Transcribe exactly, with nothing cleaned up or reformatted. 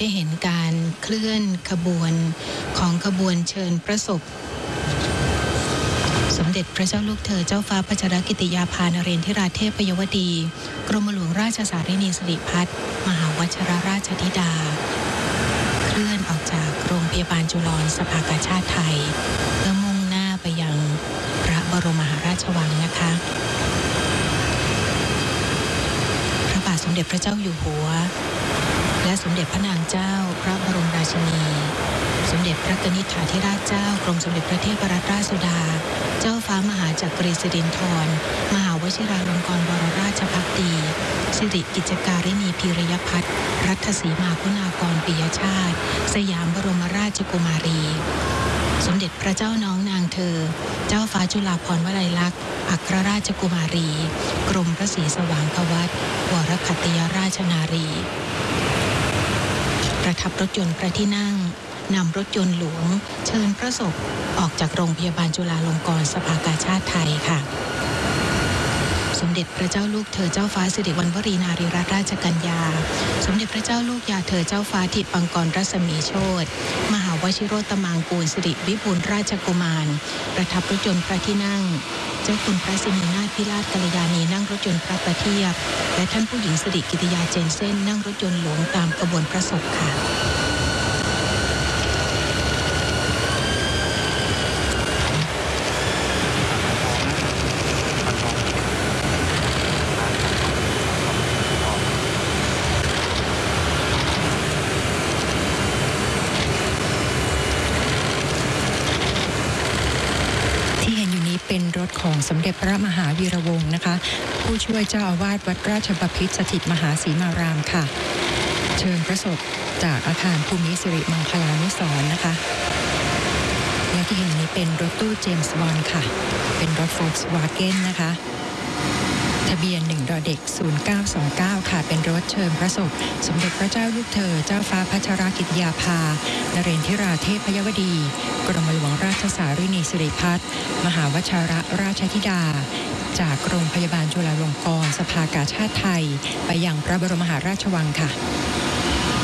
ได้เห็นการเคลื่อนขบวนของขบวนเชิญพระศพสมเด็จพระเจ้าลูกเธอเจ้าฟ้าพัชรกิติยาภานเรนทิราเทพยวดีกรมหลวงราชสารินีสิริพัฒน์มหาวชิรราชธิดาเคลื่อนออกจากโรงพยาบาลจุฬาสภากาชาดไทยเพื่อมุ่งหน้าไปยังพระบรมมหาราชวังนะคะพระบาทสมเด็จพระเจ้าอยู่หัวและสมเด็จพระนางเจ้าพระบรมราชินีสมเด็จพระกนิษฐาธิราชเจ้ากรมสมเด็จพระเทพรัตนราชสุดาเจ้าฟ้ามหาจักรีสิรินธรมหาวชิราลงกรณบรมราชภักดีสิริกิจการินีพีรยพัฒน์รัตศรีมาคุณากรปิยชาติสยามบรมราชกุมารีสมเด็จพระเจ้าน้องนางเธอเจ้าฟ้าจุฬาภรณ์วลัยลักษณ์อัครราชกุมารีกรมพระศรีสว่างควัตรวรคัตติยราชนารีประทับรถยนต์พระที่นั่งนำรถยนต์หลวงเชิญพระศพออกจากโรงพยาบาลจุฬาลงกรณ์สภากาชาดไทยค่ะสมเด็จพระเจ้าลูกเธอเจ้าฟ้าสิริวัณวรีนารีรัตนราชกัญญาสมเด็จพระเจ้าลูกยาเธอเจ้าฟ้าทิปังกรรัศมีโชติมหาวชิโรตมังกูลสิริวิบูลย์ราชกุมารประทับรถยนต์พระที่นั่งเจ้าคุณพระสินีนาถพิราชกัลยาณีนั่งรถยนต์พระประเทียบและท่านผู้หญิงสิริกิติยาเจนเซ่นนั่งรถยนต์หลวงตามขบวนพระศพค่ะเป็นรถของสมเด็จพระมหาวีระวงศ์นะคะผู้ช่วยเจ้าอาวาสวัดราชบพิตรสถิตมหาศรีมารามค่ะเชิญพระศพจากอาคารภูมิสิริมังคลานุสรณ์นะคะและที่เห็นนี้เป็นรถตู้เจมส์บอนด์ค่ะเป็นรถโฟล์คส์วาเก้นนะคะทะเบียนหนึ่งดอเด็กศูนย์เก้าสองเก้าค่ะเป็นรถเชิญพระศพสมเด็จพระเจ้าลูกเธอเจ้าฟ้าพัชรกิติยาภานเรนทิราเทพยวดีกรมหลวงราชสารินีสิริพัฒน์มหาวชิรราชธิดาจากโรงพยาบาลจุฬาลงกรณ์สภากาชาดไทยไปยังพระบรมมหาราชวังค่ะ